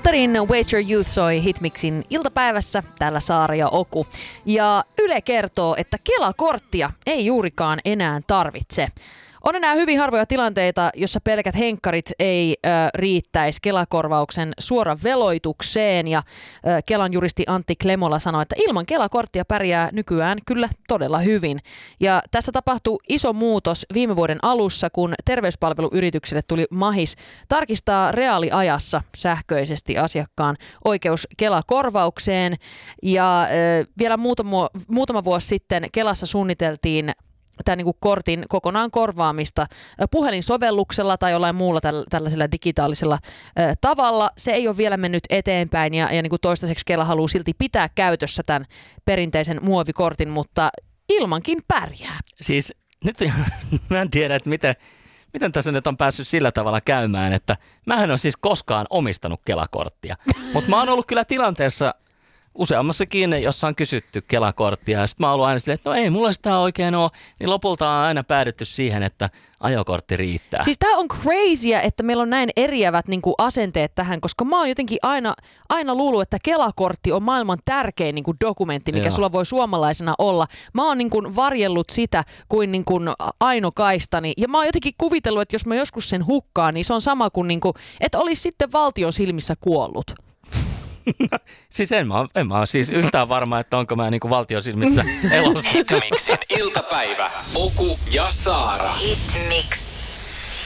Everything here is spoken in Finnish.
Alttarin Wager Youth soi Hitmixin iltapäivässä, täällä Saara ja Oku. Ja Yle kertoo, että Kela-korttia ei juurikaan enää tarvitse. On enää hyvin harvoja tilanteita, jossa pelkät henkkarit ei riittäisi Kela-korvauksen suoran veloitukseen. Ja Kelan juristi Antti Klemola sanoi, että ilman Kela-korttia pärjää nykyään kyllä todella hyvin. Ja tässä tapahtui iso muutos viime vuoden alussa, kun terveyspalveluyrityksille tuli mahis tarkistaa reaaliajassa sähköisesti asiakkaan oikeus Kela-korvaukseen. Ja vielä muutama vuosi sitten Kelassa suunniteltiin tämän niin kuin kortin kokonaan korvaamista puhelinsovelluksella tai jollain muulla tällaisella digitaalisella tavalla. Se ei ole vielä mennyt eteenpäin ja niin kuin toistaiseksi Kela haluaa silti pitää käytössä tämän perinteisen muovikortin, mutta ilmankin pärjää. Siis nyt mä en tiedä, että miten tässä nyt on päässyt sillä tavalla käymään, että mä en ole siis koskaan omistanut Kela-korttia, mutta mä oon ollut kyllä tilanteessa useammassakin, jossa on kysytty Kela-korttia ja sitten mä oon ollut aina silleen, että no ei mulla sitä oikein ole, niin lopulta on aina päädytty siihen, että ajokortti riittää. Siis tää on crazyä, että meillä on näin eriävät niin kuin asenteet tähän, koska mä oon jotenkin aina luullut, että Kela-kortti on maailman tärkein niin kuin dokumentti, mikä sulla voi suomalaisena olla. Mä oon niin kuin varjellut sitä kuin, Aino Kaistani ja mä oon jotenkin kuvitellut, että jos mä joskus sen hukkaan, niin se on sama kuin, että olisi sitten valtion silmissä kuollut. Siis en mä ole siis yhtään varma, että onko mä niinku valtion silmissä elossa. Hitmixin iltapäivä. Oku ja Saara. Hitmix.